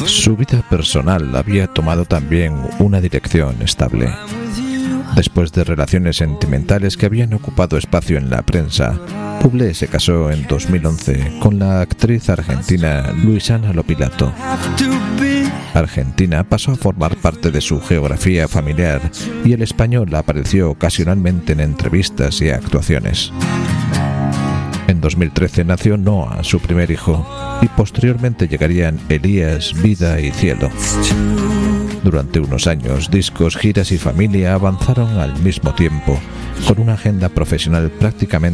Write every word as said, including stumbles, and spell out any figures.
Su vida personal había tomado también una dirección estable. Después de relaciones sentimentales que habían ocupado espacio en la prensa, Bublé se casó en dos mil once con la actriz argentina Luisana Lopilato. Argentina pasó a formar parte de su geografía familiar y el español apareció ocasionalmente en entrevistas y actuaciones. En dos mil trece nació Noah, su primer hijo, y posteriormente llegarían Elías, Vida y Cielo. Durante unos años, discos, giras y familia avanzaron al mismo tiempo, con una agenda profesional prácticamente